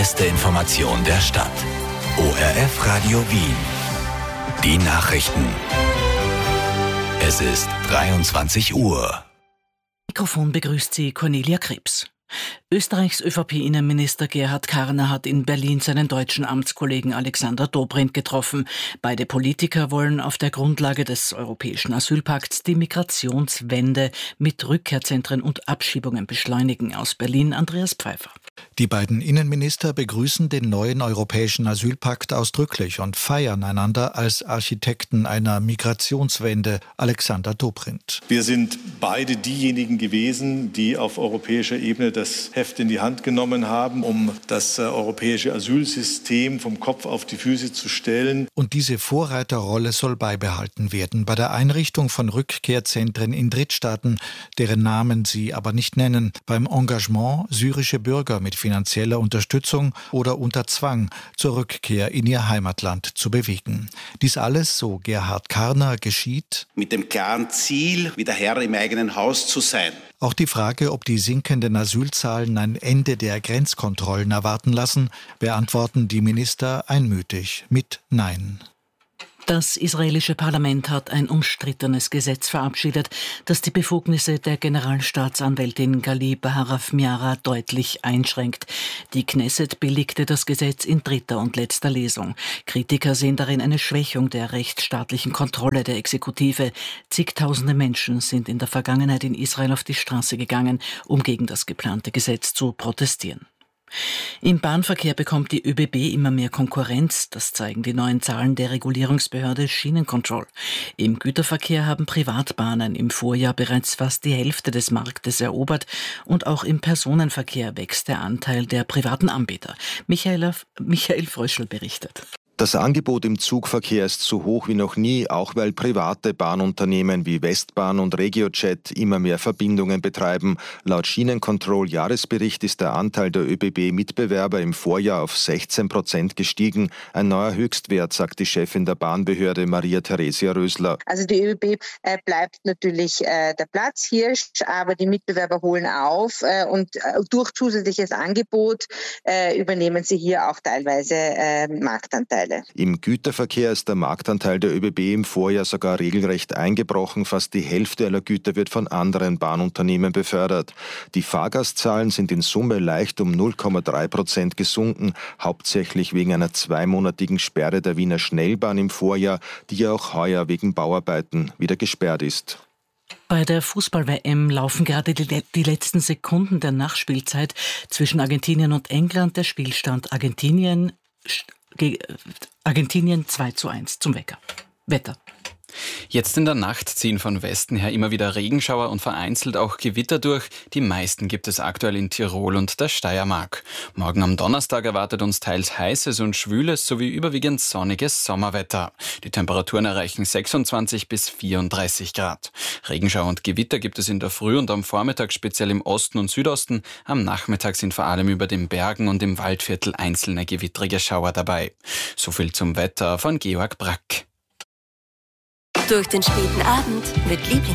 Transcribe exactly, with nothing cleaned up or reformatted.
Beste Information der Stadt. O R F Radio Wien. Die Nachrichten. Es ist dreiundzwanzig Uhr. Mikrofon begrüßt Sie Cornelia Krebs. Österreichs ÖVP-Innenminister Gerhard Karner hat in Berlin seinen deutschen Amtskollegen Alexander Dobrindt getroffen. Beide Politiker wollen auf der Grundlage des Europäischen Asylpakts die Migrationswende mit Rückkehrzentren und Abschiebungen beschleunigen. Aus Berlin Andreas Pfeiffer. Die beiden Innenminister begrüßen den neuen Europäischen Asylpakt ausdrücklich und feiern einander als Architekten einer Migrationswende. Alexander Dobrindt. Wir sind beide diejenigen gewesen, die auf europäischer Ebene das Heft in die Hand genommen haben, um das äh, europäische Asylsystem vom Kopf auf die Füße zu stellen. Und diese Vorreiterrolle soll beibehalten werden bei der Einrichtung von Rückkehrzentren in Drittstaaten, deren Namen sie aber nicht nennen, beim Engagement, syrische Bürger mit finanzieller Unterstützung oder unter Zwang zur Rückkehr in ihr Heimatland zu bewegen. Dies alles, so Gerhard Karner, geschieht mit dem klaren Ziel, wieder Herr im eigenen Haus zu sein. Auch die Frage, ob die sinkenden Asylzahlen ein Ende der Grenzkontrollen erwarten lassen, beantworten die Minister einmütig mit Nein. Das israelische Parlament hat ein umstrittenes Gesetz verabschiedet, das die Befugnisse der Generalstaatsanwältin Gali Baharav Miara deutlich einschränkt. Die Knesset billigte das Gesetz in dritter und letzter Lesung. Kritiker sehen darin eine Schwächung der rechtsstaatlichen Kontrolle der Exekutive. Zigtausende Menschen sind in der Vergangenheit in Israel auf die Straße gegangen, um gegen das geplante Gesetz zu protestieren. Im Bahnverkehr bekommt die ÖBB immer mehr Konkurrenz. Das zeigen die neuen Zahlen der Regulierungsbehörde Schienencontrol. Im Güterverkehr haben Privatbahnen im Vorjahr bereits fast die Hälfte des Marktes erobert. Und auch im Personenverkehr wächst der Anteil der privaten Anbieter. Michael, Michael Fröschl berichtet. Das Angebot im Zugverkehr ist so hoch wie noch nie, auch weil private Bahnunternehmen wie Westbahn und RegioJet immer mehr Verbindungen betreiben. Laut Schienencontrol-Jahresbericht ist der Anteil der ÖBB-Mitbewerber im Vorjahr auf sechzehn Prozent gestiegen. Ein neuer Höchstwert, sagt die Chefin der Bahnbehörde Maria Theresia Rösler. Also die ÖBB äh, bleibt natürlich äh, der Platzhirsch, aber die Mitbewerber holen auf äh, und äh, durch zusätzliches Angebot äh, übernehmen sie hier auch teilweise äh, Marktanteile. Im Güterverkehr ist der Marktanteil der ÖBB im Vorjahr sogar regelrecht eingebrochen. Fast die Hälfte aller Güter wird von anderen Bahnunternehmen befördert. Die Fahrgastzahlen sind in Summe leicht um null Komma drei Prozent gesunken, hauptsächlich wegen einer zweimonatigen Sperre der Wiener Schnellbahn im Vorjahr, die ja auch heuer wegen Bauarbeiten wieder gesperrt ist. Bei der Fußball-W M laufen gerade die, die letzten Sekunden der Nachspielzeit zwischen Argentinien und England. Der Spielstand Argentinien Argentinien zwei zu eins zum Wecker. Wetter. Jetzt in der Nacht ziehen von Westen her immer wieder Regenschauer und vereinzelt auch Gewitter durch. Die meisten gibt es aktuell in Tirol und der Steiermark. Morgen am Donnerstag erwartet uns teils heißes und schwüles sowie überwiegend sonniges Sommerwetter. Die Temperaturen erreichen sechsundzwanzig bis vierunddreißig Grad. Regenschauer und Gewitter gibt es in der Früh und am Vormittag speziell im Osten und Südosten. Am Nachmittag sind vor allem über den Bergen und im Waldviertel einzelne gewittrige Schauer dabei. So viel zum Wetter von Georg Brack. Durch den späten Abend mit Lieblings